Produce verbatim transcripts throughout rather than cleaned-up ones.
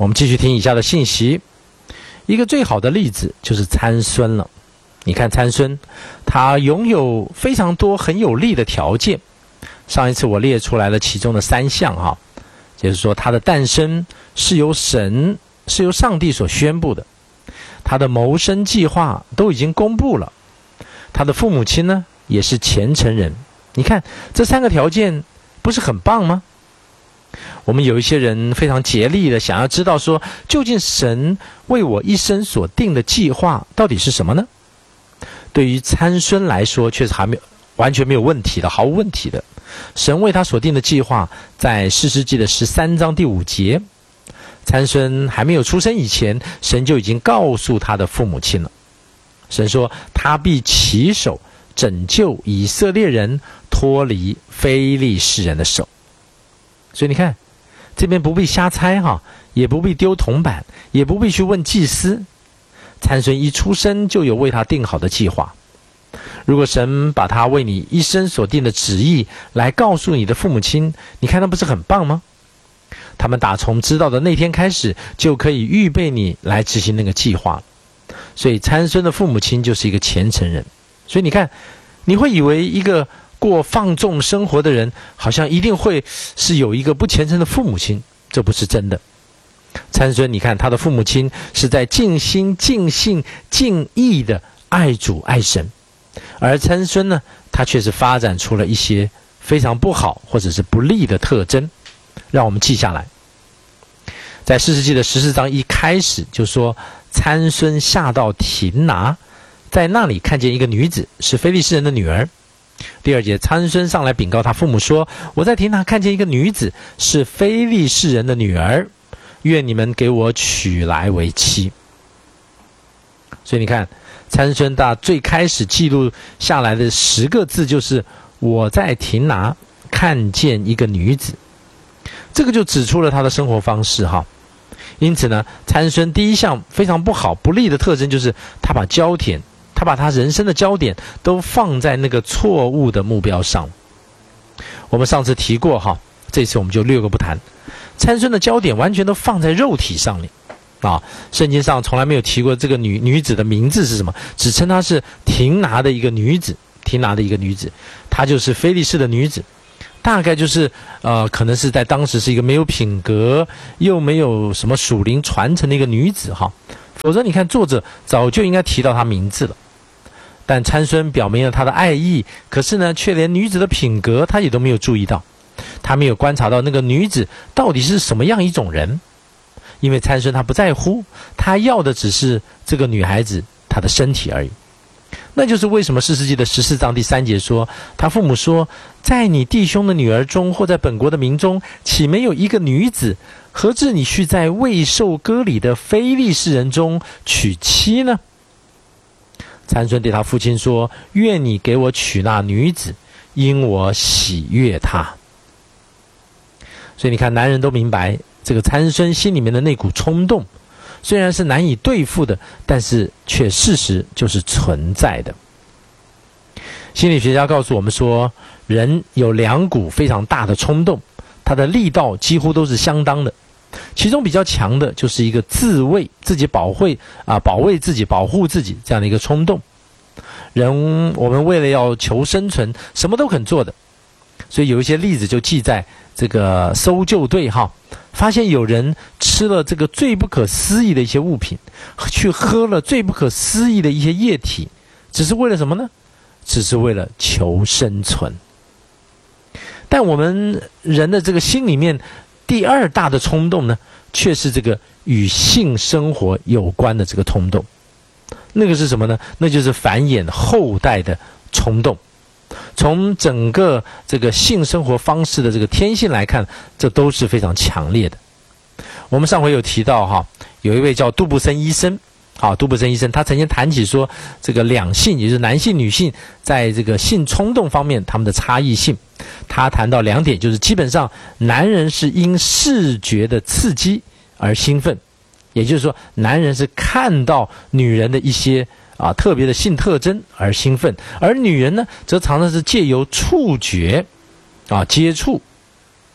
我们继续听以下的信息。一个最好的例子就是参孙了。你看参孙，他拥有非常多很有利的条件。上一次我列出来了其中的三项哈，就是说他的诞生是由神是由上帝所宣布的，他的谋生计划都已经公布了，他的父母亲呢也是虔诚人。你看这三个条件不是很棒吗？我们有一些人非常竭力的想要知道说，究竟神为我一生所定的计划到底是什么呢？对于参孙来说，确实还没有完全没有问题的，毫无问题的。神为他所定的计划，在士师记的十三章第五节，参孙还没有出生以前，神就已经告诉他的父母亲了。神说，他必起手拯救以色列人脱离非利士人的手。所以你看，这边不必瞎猜哈，也不必丢铜板，也不必去问祭司。参孙一出生就有为他定好的计划。如果神把他为你一生所定的旨意来告诉你的父母亲，你看那不是很棒吗？他们打从知道的那天开始，就可以预备你来执行那个计划。所以参孙的父母亲就是一个虔诚人。所以你看，你会以为一个过放纵生活的人好像一定会是有一个不虔诚的父母亲，这不是真的。参孙，你看他的父母亲是在尽心尽性尽意的爱主爱神，而参孙呢，他却是发展出了一些非常不好或者是不利的特征，让我们记下来。在士师记的十四章一开始就说，参孙下到亭拿，在那里看见一个女子，是非利士人的女儿。第二节，参孙上来禀告他父母说，我在亭拿看见一个女子，是非利士人的女儿，愿你们给我娶来为妻。所以你看，参孙大最开始记录下来的十个字就是我在亭拿看见一个女子，这个就指出了他的生活方式哈。因此呢，参孙第一项非常不好不利的特征就是他把焦点他把他人生的焦点都放在那个错误的目标上。我们上次提过哈，这次我们就略过不谈。参孙的焦点完全都放在肉体上面啊，圣经上从来没有提过这个女女子的名字是什么，只称她是亭拿的一个女子，亭拿的一个女子，她就是非利士的女子，大概就是呃，可能是在当时是一个没有品格又没有什么属灵传承的一个女子哈，否则你看作者早就应该提到她名字了。但参孙表明了他的爱意，可是呢，却连女子的品格他也都没有注意到，他没有观察到那个女子到底是什么样一种人，因为参孙他不在乎，他要的只是这个女孩子她的身体而已。那就是为什么士师记的十四章第三节说，他父母说，在你弟兄的女儿中，或在本国的民中，岂没有一个女子，何至你去在未受割礼的非利士人中娶妻呢？参孙对他父亲说，愿你给我娶那女子，因我喜悦她。所以你看，男人都明白这个参孙心里面的那股冲动，虽然是难以对付的，但是却事实就是存在的。心理学家告诉我们说，人有两股非常大的冲动，它的力道几乎都是相当的。其中比较强的就是一个自卫、自己保卫啊，保卫自己、保护自己这样的一个冲动。人我们为了要求生存，什么都肯做的。所以有一些例子就记在这个搜救队哈，发现有人吃了这个最不可思议的一些物品，去喝了最不可思议的一些液体，只是为了什么呢？只是为了求生存。但我们人的这个心里面第二大的冲动呢，却是这个与性生活有关的这个冲动。那个是什么呢？那就是繁衍后代的冲动。从整个这个性生活方式的这个天性来看，这都是非常强烈的。我们上回有提到哈，有一位叫杜布森医生，好，杜布森医生他曾经谈起说，这个两性，也就是男性女性在这个性冲动方面他们的差异性。他谈到两点，就是基本上男人是因视觉的刺激而兴奋，也就是说男人是看到女人的一些啊特别的性特征而兴奋，而女人呢则常常是借由触觉啊接触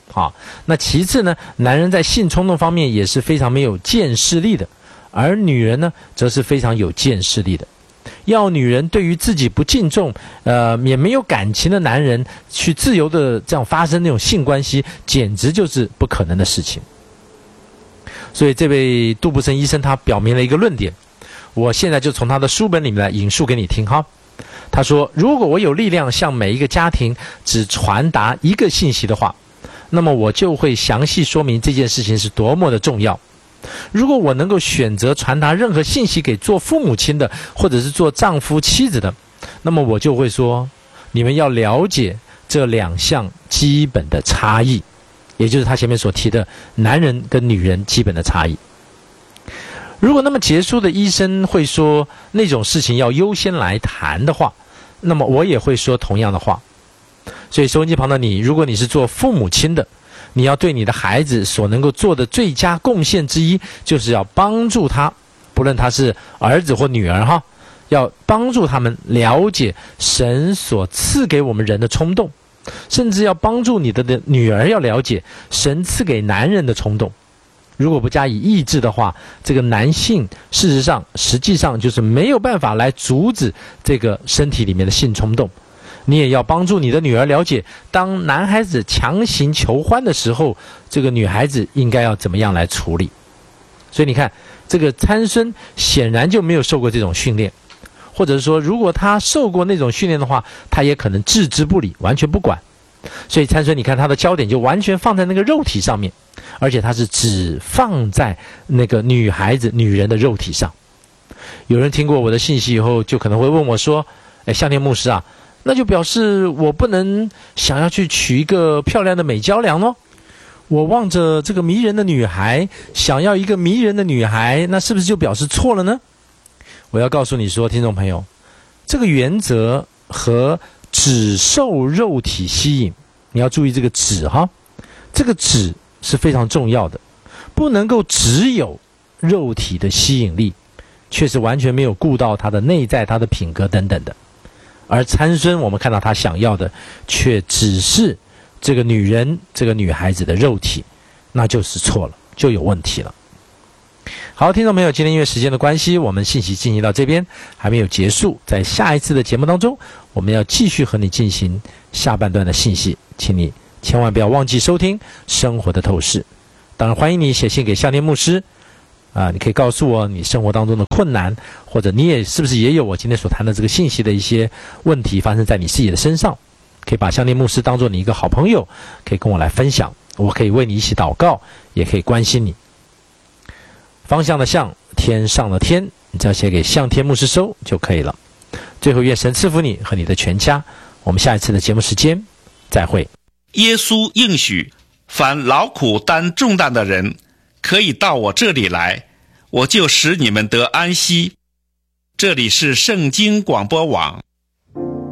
啊。那其次呢，男人在性冲动方面也是非常没有见识力的，而女人呢，则是非常有见识力的。要女人对于自己不敬重，呃，也没有感情的男人去自由的这样发生那种性关系，简直就是不可能的事情。所以这位杜布森医生他表明了一个论点，我现在就从他的书本里面来引述给你听哈。他说，如果我有力量向每一个家庭只传达一个信息的话，那么我就会详细说明这件事情是多么的重要。如果我能够选择传达任何信息给做父母亲的，或者是做丈夫妻子的，那么我就会说，你们要了解这两项基本的差异，也就是他前面所提的男人跟女人基本的差异。如果那么杰出的医生会说那种事情要优先来谈的话，那么我也会说同样的话。所以收音机旁的你，如果你是做父母亲的，你要对你的孩子所能够做的最佳贡献之一，就是要帮助他，不论他是儿子或女儿哈，要帮助他们了解神所赐给我们人的冲动，甚至要帮助你的女儿要了解神赐给男人的冲动。如果不加以抑制的话，这个男性事实上实际上就是没有办法来阻止这个身体里面的性冲动。你也要帮助你的女儿了解，当男孩子强行求欢的时候，这个女孩子应该要怎么样来处理。所以你看，这个参孙显然就没有受过这种训练，或者是说如果他受过那种训练的话，他也可能置之不理，完全不管。所以参孙你看他的焦点就完全放在那个肉体上面，而且他是只放在那个女孩子女人的肉体上。有人听过我的信息以后，就可能会问我说，哎，向天牧师啊，那就表示我不能想要去娶一个漂亮的美娇娘咯？我望着这个迷人的女孩，想要一个迷人的女孩，那是不是就表示错了呢？我要告诉你说，听众朋友，这个原则和只受肉体吸引，你要注意这个只哈，这个只是非常重要的，不能够只有肉体的吸引力，却是完全没有顾到他的内在、他的品格等等的。而参孙我们看到他想要的却只是这个女人，这个女孩子的肉体，那就是错了，就有问题了。好，听众朋友，今天因为时间的关系，我们信息进行到这边还没有结束，在下一次的节目当中，我们要继续和你进行下半段的信息，请你千万不要忘记收听生活的透视。当然欢迎你写信给向天牧师啊，你可以告诉我你生活当中的困难，或者你也是不是也有我今天所谈的这个信息的一些问题发生在你自己的身上，可以把向天牧师当作你一个好朋友，可以跟我来分享，我可以为你一起祷告，也可以关心你。方向的向，天上的天，你只要写给向天牧师收就可以了。最后愿神赐福你和你的全家，我们下一次的节目时间再会。 耶稣应许，凡劳苦担重担的人可以到我这里来，我就使你们得安息。这里是圣经广播网。